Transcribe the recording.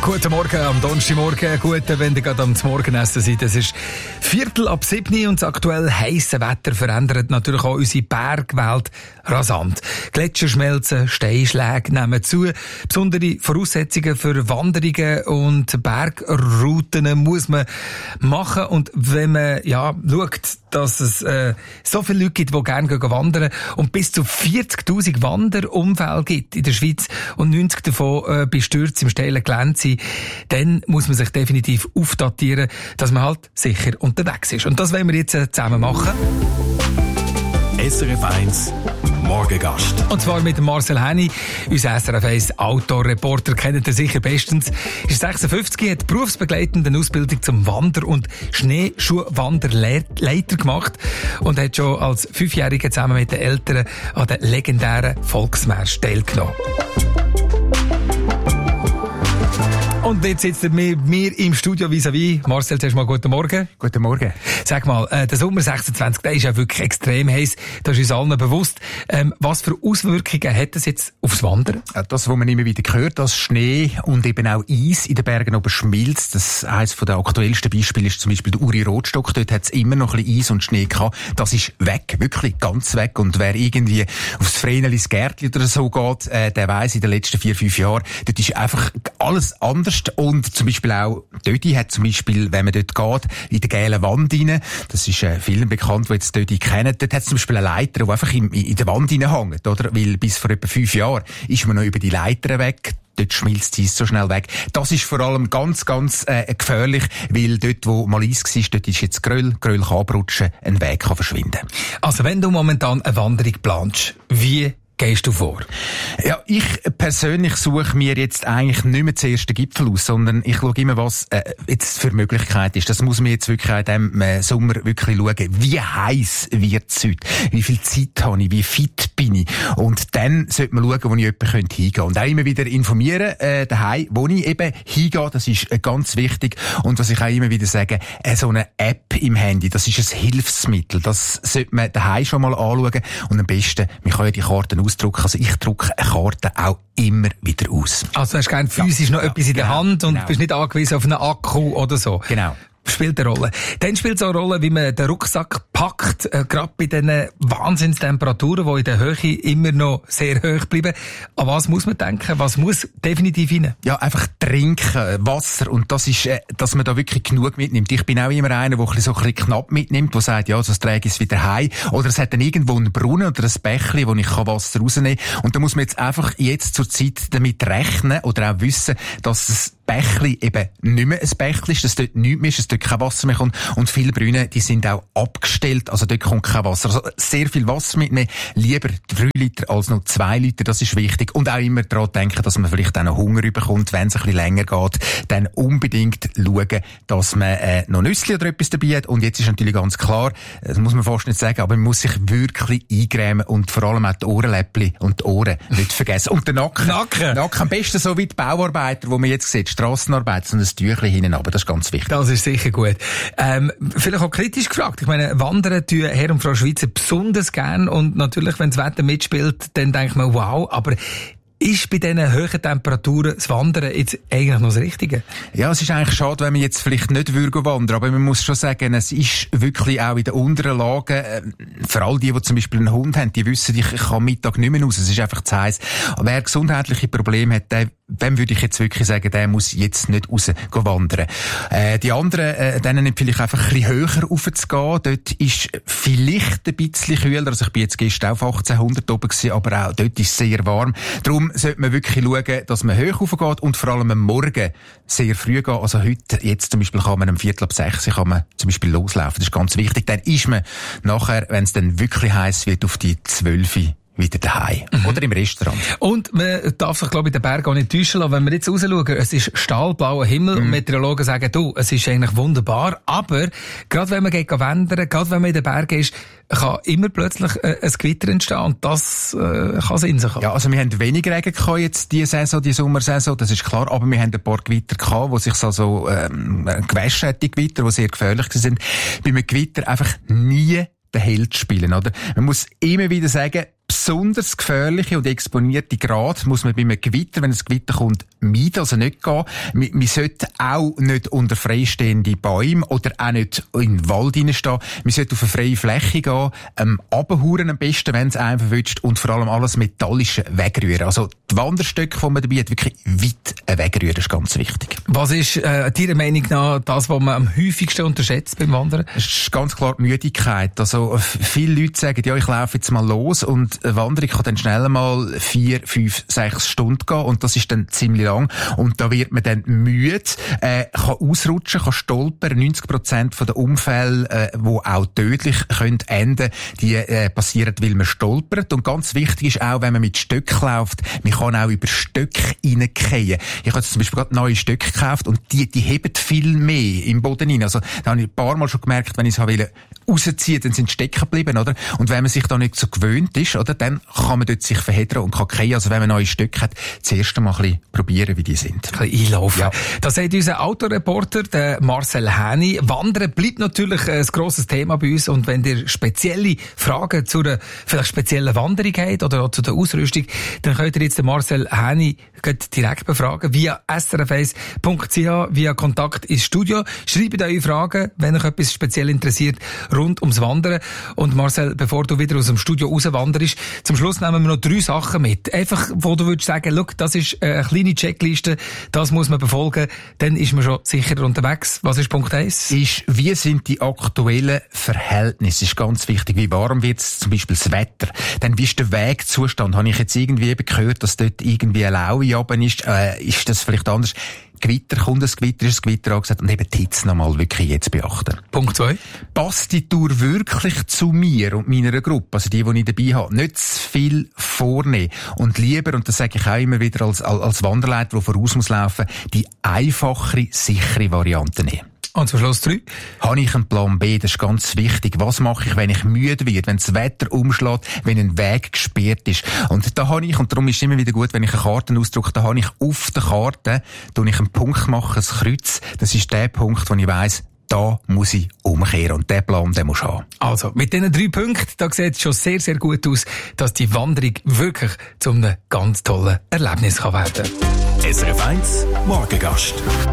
Guten Morgen am Donnerstagmorgen. Guten, wenn ihr gerade am Morgenessen seid. Es ist 6:45 und das aktuell heisse Wetter verändert natürlich auch unsere Bergwelt rasant. Gletscher schmelzen, Steinschläge nehmen zu. Besondere Voraussetzungen für Wanderungen und Bergrouten muss man machen. Und wenn man schaut, dass es so viele Leute gibt, die gerne wandern und bis zu 40'000 Wanderunfälle gibt in der Schweiz und 90 davon bei Stürzen im steilen Gelände sind, dann muss man sich definitiv aufdatieren, dass man halt sicher unterwegs ist. Und das wollen wir jetzt zusammen machen. SRF 1 Morgengast. Und zwar mit Marcel Henny, unser SRF 1 Outdoor-Reporter, kennt ihr sicher bestens. Ist 56, hat berufsbegleitende Ausbildung zum Wander- und Schneeschuhwanderleiter gemacht und hat schon als 5-Jähriger zusammen mit den Eltern an den legendären Volksmärsch teilgenommen. Und jetzt sitzt er mit mir im Studio vis-à-vis. Marcel, zuerst mal guten Morgen. Guten Morgen. Sag mal, der Sommer 26, der ist ja wirklich extrem heiß. Das ist uns allen bewusst. Was für Auswirkungen hat das jetzt aufs Wandern? Das, was man immer wieder hört, dass Schnee und eben auch Eis in den Bergen oben schmilzt. Das eines der aktuellsten Beispiele ist zum Beispiel der Uri-Rotstock. Dort hat es immer noch ein bisschen Eis und Schnee gehabt. Das ist weg, wirklich ganz weg. Und wer irgendwie aufs Vrenelis Gärtli oder so geht, der weiss, in den letzten 4-5 Jahren, dort ist einfach alles anders. Und zum Beispiel auch, dort hat zum Beispiel, wenn man dort geht, in der gelben Wand rein, das ist vielen bekannt, die jetzt dort kennen, dort hat es zum Beispiel eine Leiter, die einfach in der Wand reinhängt, oder? Weil bis vor etwa 5 Jahren ist man noch über die Leiter weg. Dort schmilzt es so schnell weg. Das ist vor allem ganz, ganz gefährlich, weil dort, wo mal Eis war, dort ist jetzt Geröll kann abrutschen, ein Weg kann verschwinden. Also wenn du momentan eine Wanderung planst, wie gehst du vor? Ja, ich persönlich suche mir jetzt eigentlich nicht mehr zuerst den Gipfel aus, sondern ich schaue immer, was jetzt für Möglichkeit ist. Das muss man jetzt wirklich in diesem Sommer wirklich schauen. Wie heiß wird es heute? Wie viel Zeit habe ich? Wie fit bin ich? Und dann sollte man schauen, wo ich jemanden hingehen könnte. Und auch immer wieder informieren, daheim, wo ich eben hingehe. Das ist ganz wichtig. Und was ich auch immer wieder sage, so eine App im Handy, das ist ein Hilfsmittel. Das sollte man daheim schon mal anschauen. Und am besten, man kann ja die Karten ausdrucken. Also ich drucke eine Karte auch immer wieder aus. Also hast du gerne physisch noch etwas in der Hand und bist nicht angewiesen auf einen Akku oder so. Genau. Spielt eine Rolle. Dann spielt es auch eine Rolle, wie man den Rucksack packt, gerade bei diesen Wahnsinnstemperaturen, die in der Höhe immer noch sehr hoch bleiben. An was muss man denken? Was muss definitiv rein? Ja, einfach trinken, Wasser. Und das ist, dass man da wirklich genug mitnimmt. Ich bin auch immer einer, der so ein bisschen knapp mitnimmt, der sagt, ja, das trage ich wieder heim. Oder es hat dann irgendwo einen Brunnen oder ein Bächli, wo ich Wasser rausnehmen kann. Und da muss man jetzt einfach zur Zeit damit rechnen oder auch wissen, dass das Bächli eben nicht mehr ein Bächli ist, dass dort nichts mehr ist, dass dort kein Wasser mehr kommt. Und viele Brunnen, die sind auch abgestellt, also dort kommt kein Wasser. Also sehr viel Wasser mitnehmen, lieber 3 Liter als noch 2 Liter, das ist wichtig. Und auch immer daran denken, dass man vielleicht auch noch Hunger bekommt, wenn es ein bisschen länger geht. Dann unbedingt schauen, dass man noch Nüsse oder etwas dabei hat. Und jetzt ist natürlich ganz klar, das muss man fast nicht sagen, aber man muss sich wirklich eingrämen und vor allem auch die Ohrenläppchen und die Ohren nicht vergessen. Und den Nacken. Nacken am besten so wie die Bauarbeiter, die man jetzt sieht, Strassenarbeit, so ein Tüchlein hinten runter, das ist ganz wichtig. Das ist sicher gut. Vielleicht auch kritisch gefragt. Ich meine, Wandern tun Herr und Frau Schweizer besonders gern und natürlich, wenn das Wetter mitspielt, dann denkt man, wow, aber ist bei diesen hohen Temperaturen das Wandern jetzt eigentlich noch das Richtige? Ja, es ist eigentlich schade, wenn man jetzt vielleicht nicht wandern, aber man muss schon sagen, es ist wirklich auch in den unteren Lagen, für all die zum Beispiel einen Hund haben, die wissen, ich kann am Mittag nicht mehr raus, es ist einfach zu heiß. Wer gesundheitliche Probleme hat, dem würde ich jetzt wirklich sagen, der muss jetzt nicht raus wandern. Die anderen, denen nicht vielleicht einfach ein bisschen höher raufzugehen. Dort ist vielleicht ein bisschen kühler. Also ich bin jetzt gestern auf 1800 oben gewesen, aber auch dort ist es sehr warm. Darum sollte man wirklich schauen, dass man hoch raufgeht und vor allem am Morgen sehr früh gehen. Also heute, jetzt zum Beispiel kann man um 5:45 kann man zum Beispiel loslaufen. Das ist ganz wichtig. Dann ist man nachher, wenn es dann wirklich heiß wird, auf die 12 wieder daheim. Oder im Restaurant. Und man darf sich, glaube ich, den Berg auch nicht täuschen lassen. Wenn wir jetzt rausschauen, es ist stahlblauer Himmel und Meteorologen sagen, du, es ist eigentlich wunderbar, aber gerade wenn man geht wandern, gerade wenn man in den Bergen ist, kann immer plötzlich ein Gewitter entstehen und das kann es in sich haben. Ja, also wir haben weniger Regen gehabt jetzt die Sommersaison, das ist klar, aber wir haben ein paar Gewitter gehabt, wo sich so gewaschen hat, die Gewitter, die sehr gefährlich sind. Bei einem Gewitter einfach nie den Held spielen, oder? Man muss immer wieder sagen, besonders gefährliche und exponierte Grad muss man bei einem Gewitter, wenn ein Gewitter kommt, meiden, also nicht gehen. Man sollte auch nicht unter freistehende Bäume oder auch nicht in den Wald hineinstehen. Man sollte auf eine freie Fläche gehen, runterhauen am besten, wenn es einen verwünscht, und vor allem alles Metallische wegrühren. Also die Wanderstöcke, die man dabei hat, wirklich weit wegrühren, ist ganz wichtig. Was ist deiner Meinung nach das, was man am häufigsten unterschätzt beim Wandern? Das ist ganz klar die Müdigkeit. Also viele Leute sagen, ja, ich laufe jetzt mal los, und eine Wanderung kann dann schnell mal 4, 5, 6 Stunden gehen, und das ist dann ziemlich lang, und da wird man dann müde, kann ausrutschen, kann stolpern. 90% der Unfälle, die auch tödlich enden können, die passieren, weil man stolpert. Und ganz wichtig ist auch, wenn man mit Stöcken läuft, man kann auch über Stöcke reingehen. Ich habe zum Beispiel gerade neue Stöcke gekauft, und die heben viel mehr im Boden rein. Also da habe ich ein paar Mal schon gemerkt, wenn ich es rausziehen, dann sind sie stecken geblieben, oder? Und wenn man sich da nicht so gewöhnt ist, oder, dann kann man dort sich verheddern und kann gehen. Also wenn man neue Stöcke hat, zuerst einmal ein bisschen probieren, wie die sind. Ein bisschen einlaufen. Ja. Das sagt unser Autoreporter, der Marcel Häni. Wandern bleibt natürlich ein grosses Thema bei uns, und wenn ihr spezielle Fragen zu einer vielleicht speziellen Wanderung habt oder auch zu der Ausrüstung, dann könnt ihr jetzt den Marcel Häni direkt befragen via srf1.ch, via Kontakt ins Studio. Schreibt eure Fragen, wenn euch etwas speziell interessiert rund ums Wandern. Und Marcel, bevor du wieder aus dem Studio rauswanderst, zum Schluss nehmen wir noch 3 Sachen mit. Einfach, wo du würdest sagen, schau, das ist eine kleine Checkliste, das muss man befolgen, dann ist man schon sicherer unterwegs. Was ist Punkt 1? Wie sind die aktuellen Verhältnisse? Das ist ganz wichtig. Wie warm wird es, zum Beispiel das Wetter? Dann wie ist der Wegzustand? Habe ich jetzt irgendwie gehört, dass dort irgendwie eine Laue runter ist? Ist das vielleicht anders? Gewitter, kommt ein Gewitter, ist das Gewitter angesagt, und eben die Hitze nochmal wirklich jetzt beachten. Punkt 2. Passt die Tour wirklich zu mir und meiner Gruppe, also die ich dabei habe? Nicht zu viel vornehmen. Und lieber, und das sage ich auch immer wieder als Wanderleiter, der voraus muss laufen, die einfachere, sichere Variante nehmen. Und zum Schluss 3. Habe ich einen Plan B? Das ist ganz wichtig. Was mache ich, wenn ich müde werde, wenn das Wetter umschlägt, wenn ein Weg gesperrt ist? Und da habe ich, und darum ist es immer wieder gut, wenn ich eine Karte ausdrucke, da habe ich auf der Karte, ich einen Punkt machen, ein Kreuz. Das ist der Punkt, wo ich weiss, da muss ich umkehren. Und den Plan, den musst du haben. Also, mit diesen 3 Punkten, da sieht es schon sehr, sehr gut aus, dass die Wanderung wirklich zu einem ganz tollen Erlebnis werden kann. SRF 1 Morgengast.